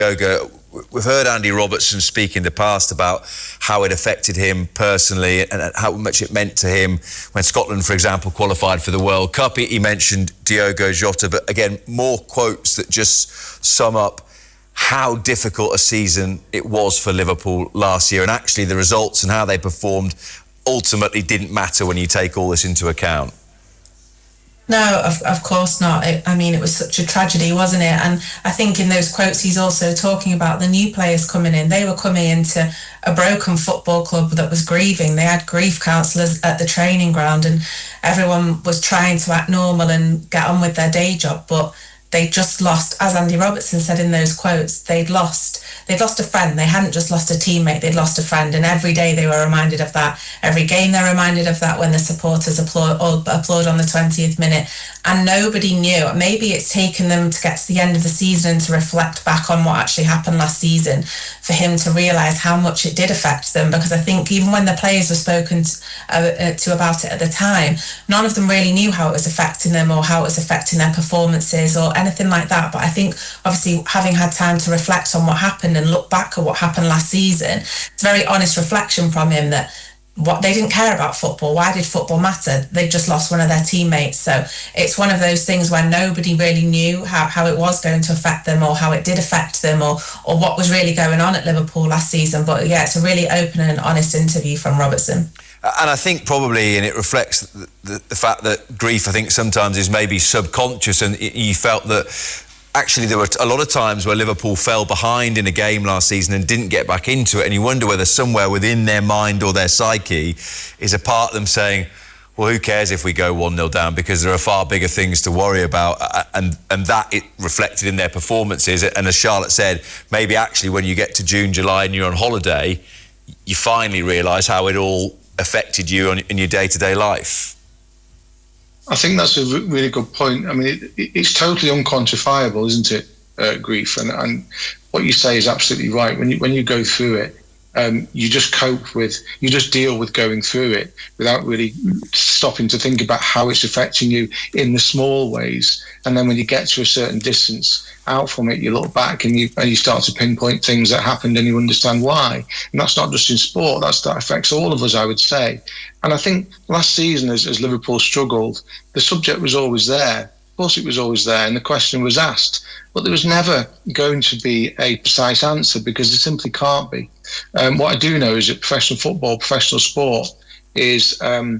Yoga, we've heard Andy Robertson speak in the past about how it affected him personally and how much it meant to him when Scotland, for example, qualified for the World Cup. He mentioned Diogo Jota, but again, more quotes that just sum up how difficult a season it was for Liverpool last year, and actually the results and how they performed ultimately didn't matter when you take all this into account. No, of course not. It was such a tragedy, wasn't it? And I think in those quotes he's also talking about the new players coming in. They were coming into a broken football club that was grieving. They had grief counsellors at the training ground and everyone was trying to act normal and get on with their day job, but they just lost, as Andy Robertson said in those quotes, they'd lost a friend. They hadn't just lost a teammate, they'd lost a friend. And every day they were reminded of that. Every game they're reminded of that when the supporters applaud on the 20th minute. And nobody knew. Maybe it's taken them to get to the end of the season to reflect back on what actually happened last season for him to realise how much it did affect them. Because I think even when the players were spoken to about it at the time, none of them really knew how it was affecting them or how it was affecting their performances or anything like that. But I think obviously having had time to reflect on what happened and look back at what happened last season, it's a very honest reflection from him that they didn't care about football. Why did football matter? They just lost one of their teammates. So it's one of those things where nobody really knew how it was going to affect them or how it did affect them or what was really going on at Liverpool last season. But yeah, it's a really open and honest interview from Robertson. And I think probably, and it reflects the fact that grief, I think, sometimes is maybe subconscious, and you felt that actually there were a lot of times where Liverpool fell behind in a game last season and didn't get back into it, and you wonder whether somewhere within their mind or their psyche is a part of them saying, well, who cares if we go 1-0 down, because there are far bigger things to worry about, and that it reflected in their performances. And as Charlotte said, maybe actually when you get to June, July and you're on holiday, you finally realise how it all affected you in your day-to-day life. I think that's a really good point. I mean, it's totally unquantifiable, isn't it, grief? And what you say is absolutely right. When you go through it, you just you just deal with going through it without really stopping to think about how it's affecting you in the small ways. And then when you get to a certain distance out from it, you look back and you start to pinpoint things that happened and you understand why. And that's not just in sport, that affects all of us, I would say. And I think last season, as Liverpool struggled, the subject was always there. Of course it was always there, and the question was asked, but there was never going to be a precise answer because there simply can't be. What I do know is that professional football, professional sport, is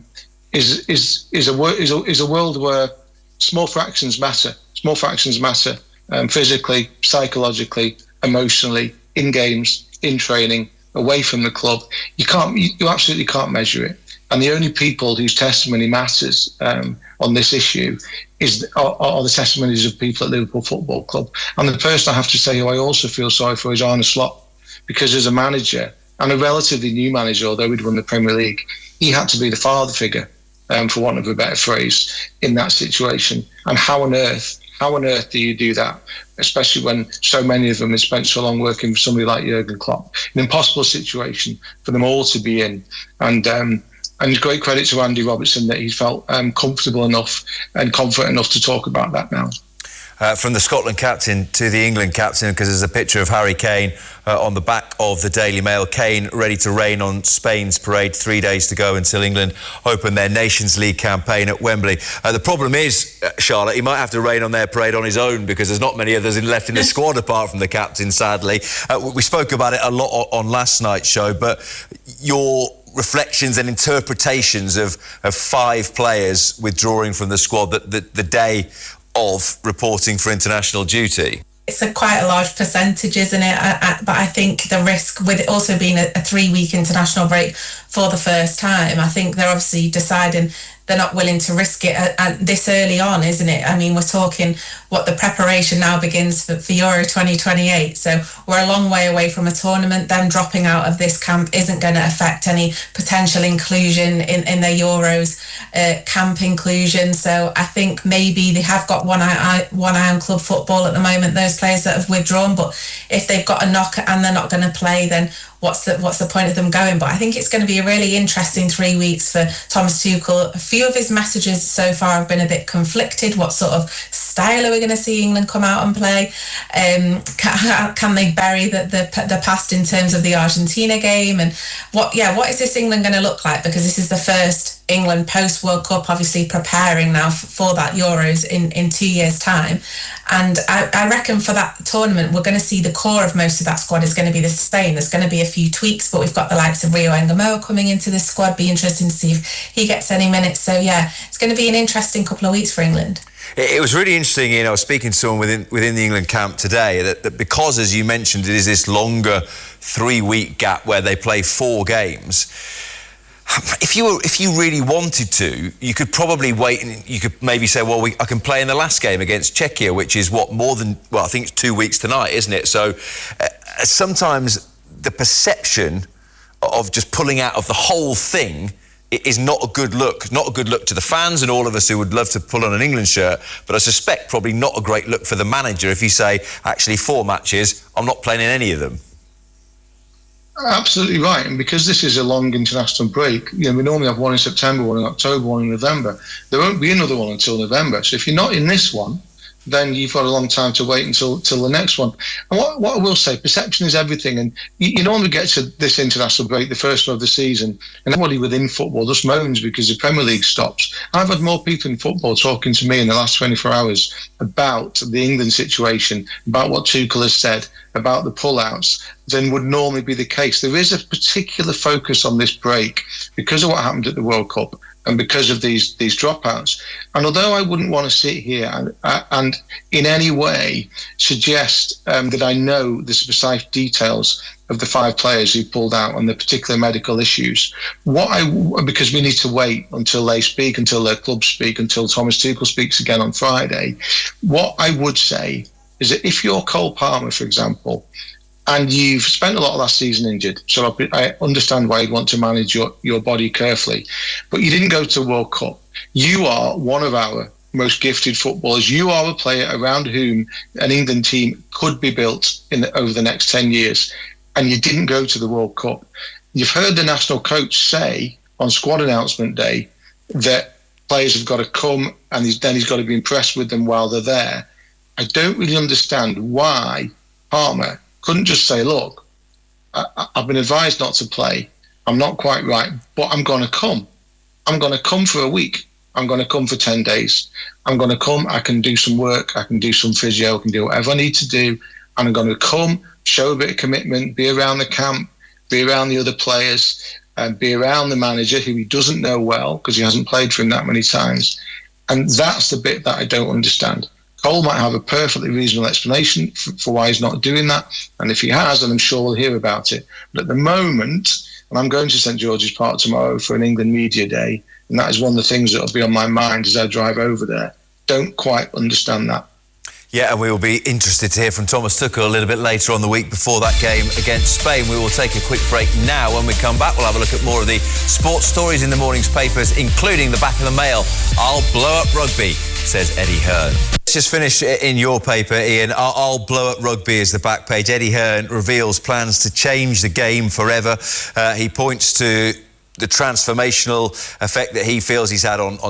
a world where small fractions matter. Small fractions matter physically, psychologically, emotionally, in games, in training, away from the club. You absolutely can't measure it. And the only people whose testimony matters on this issue are the testimonies of people at Liverpool Football Club. And the person I have to say who I also feel sorry for is Arne Slot, because as a manager, and a relatively new manager, although he'd won the Premier League, he had to be the father figure, for want of a better phrase, in that situation. And how on earth do you do that, especially when so many of them have spent so long working for somebody like Jurgen Klopp? An impossible situation for them all to be in. And great credit to Andy Robertson that he felt comfortable enough and confident enough to talk about that now. From the Scotland captain to the England captain, because there's a picture of Harry Kane on the back of the Daily Mail. Kane ready to rain on Spain's parade. 3 days to go until England open their Nations League campaign at Wembley. The problem is, Charlotte, he might have to rain on their parade on his own because there's not many others left in the squad apart from the captain, sadly. We spoke about it a lot on last night's show, but your reflections and interpretations of 5 players withdrawing from the squad the day of reporting for international duty. It's quite a large percentage, isn't it? But I think the risk with it also being a 3-week international break for the first time, I think they're obviously deciding they're not willing to risk it this early on, isn't it? I mean, we're talking the preparation now begins for Euro 2028. So we're a long way away from a tournament. Them dropping out of this camp isn't going to affect any potential inclusion in their Euros camp inclusion. So I think maybe they have got one eye on club football at the moment, those players that have withdrawn. But if they've got a knock and they're not going to play, then what's the point of them going? But I think it's going to be a really interesting 3 weeks for Thomas Tuchel. A few of his messages so far have been a bit conflicted. What sort of style are we going to see England come out and play? Can they bury the past in terms of the Argentina game? And what is this England going to look like? Because this is the first England post-World Cup, obviously preparing now for that Euros in 2 years' time. And I reckon for that tournament, we're going to see the core of most of that squad is going to be the same. There's going to be a few tweaks, but we've got the likes of Rio Engamoa coming into this squad. Be interesting to see if he gets any minutes. So, yeah, it's going to be an interesting couple of weeks for England. It was really interesting, I was speaking to someone within the England camp today, that because, as you mentioned, it is this longer 3-week gap where they play 4 games. If you really wanted to, you could probably wait and you could maybe say, well, I can play in the last game against Czechia, which is I think it's 2 weeks tonight, isn't it? So sometimes the perception of just pulling out of the whole thing is not a good look to the fans and all of us who would love to pull on an England shirt, but I suspect probably not a great look for the manager if you say, actually 4 matches, I'm not playing in any of them. Absolutely right, and because this is a long international break, we normally have one in September, one in October, one in November. There won't be another one until November. So if you're not in this one, then you've got a long time to wait until the next one. And what I will say, perception is everything. And you normally get to this international break, the first one of the season, and everybody within football just moans because the Premier League stops. I've had more people in football talking to me in the last 24 hours about the England situation, about what Tuchel has said, about the pullouts, than would normally be the case. There is a particular focus on this break because of what happened at the World Cup and because of these dropouts. And although I wouldn't want to sit here and in any way suggest that I know the precise details of the 5 players who pulled out and the particular medical issues, because we need to wait until they speak, until their clubs speak, until Thomas Tuchel speaks again on Friday, what I would say is that if you're Cole Palmer, for example, and you've spent a lot of last season injured, so I understand why you'd want to manage your body carefully, but you didn't go to the World Cup. You are one of our most gifted footballers. You are a player around whom an England team could be built over the next 10 years, and you didn't go to the World Cup. You've heard the national coach say on squad announcement day that players have got to come and then he's got to be impressed with them while they're there. I don't really understand why Palmer couldn't just say, look, I've been advised not to play. I'm not quite right, but I'm going to come. I'm going to come for a week. I'm going to come for 10 days. I'm going to come. I can do some work. I can do some physio. I can do whatever I need to do. And I'm going to come, show a bit of commitment, be around the camp, be around the other players, and be around the manager who he doesn't know well because he hasn't played for him that many times. And that's the bit that I don't understand. Cole might have a perfectly reasonable explanation for why he's not doing that. And if he has, then I'm sure we'll hear about it. But at the moment, and I'm going to St George's Park tomorrow for an England Media Day, and that is one of the things that will be on my mind as I drive over there. Don't quite understand that. Yeah, and we will be interested to hear from Thomas Tuchel a little bit later on the week before that game against Spain. We will take a quick break now. When we come back, we'll have a look at more of the sports stories in the morning's papers, including the back of the Mail. I'll blow up rugby, says Eddie Hearn. Let's just finish in your paper, Ian. I'll blow up rugby is the back page. Eddie Hearn reveals plans to change the game forever. He points to the transformational effect that he feels he's had on